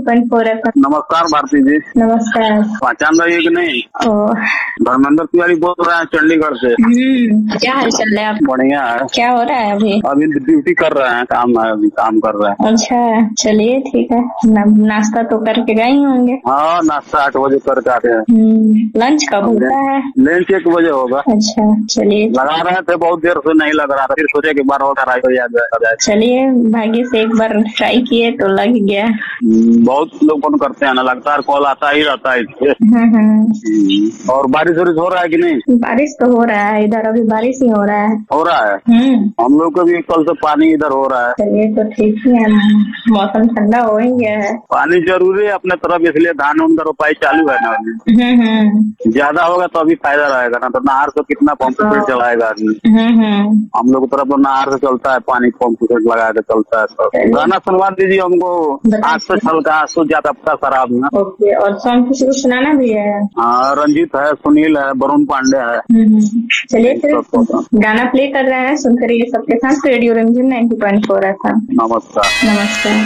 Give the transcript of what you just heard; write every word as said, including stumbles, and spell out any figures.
Point four F M. नमस्कार भारती जी। नमस्कार। पहचान रही है कि नहीं? ओ, धर्मेंद्र तिवारी बोल रहे हैं चंडीगढ़ से। हम्म, क्या हाल चल रहा है आप? बढ़िया है। क्या हो रहा है अभी? अभी ड्यूटी कर रहे हैं, काम है, अभी काम कर रहे हैं। अच्छा, चलिए ठीक है। ना, नाश्ता तो करके गए ही होंगे। हाँ, नाश्ता आठ बजे करके आते हैं। हम्म, लंच कब होता है? लंच एक बजे होगा। अच्छा, चलिए। लगा रहे थे, बहुत देर से नहीं लग रहा था, फिर सोचे कि बार होगा जाए। चलिए, भाग्य से एक बार ट्राई किए तो लग गया। बहुत लोग फोन करते हैं ना, लगातार कॉल आता ही रहता है इससे। हम्म, हम्म। और बारिश वारिश हो रहा है कि नहीं? बारिश तो हो रहा है, इधर अभी बारिश ही हो रहा है। हो रहा है। हम्म, हम लोग को भी कल से पानी इधर हो रहा है। चलिए तो ठीक ही है, मौसम ठंडा हो ही गया है। पानी जरूरी है अपने तरफ, इसलिए धान उन का रोपाई चालू है ना अभी। हम्म, हम्म। ज्यादा होगा तो अभी फायदा रहेगा ना, तो नहर से कितना पंप सेट चलाएगा आदमी। हम्म, हम्म। हम लोग की तरफ तो नहर से चलता है, पानी पंप सेट लगा के चलता है। तो गाना सुनवा दीजिए हमको, आज से छलका आंसू ज्यादा पता शराब में। ओके, और सॉन्ग किसी को सुनाना भी है? हाँ, रंजीत है, सुनील है, वरुण पांडे है। हम्म, चलिए फिर गाना प्ले कर रहे हैं, सुनते रहिए सबके साथ। रेडियो रिमझिम ninety point four F M. नमस्कार। नमस्कार।